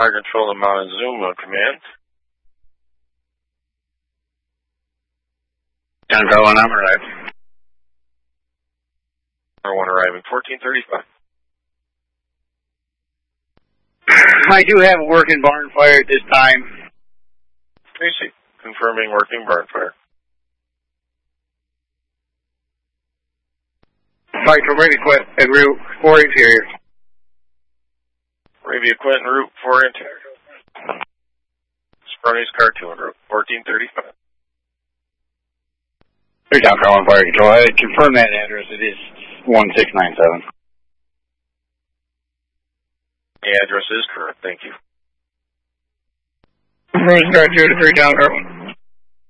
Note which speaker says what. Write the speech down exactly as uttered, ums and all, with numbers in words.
Speaker 1: Fire Control to Montezuma, command.
Speaker 2: John Carlin, I'm arriving.
Speaker 1: Number one arriving, fourteen thirty-five.
Speaker 2: I do have a working barn fire at this time.
Speaker 1: Tracy, confirming working barn fire.
Speaker 2: Fire to ready quit at route four interior.
Speaker 1: Arabia Quint en route four interior. Sprony's cartoon route, fourteen thirty-five.
Speaker 2: Here's John Carlin, Fire Control. I confirm that address. It is one six nine seven.
Speaker 1: The address is correct, thank you.
Speaker 2: Rose Guard zero to three, John Carlin.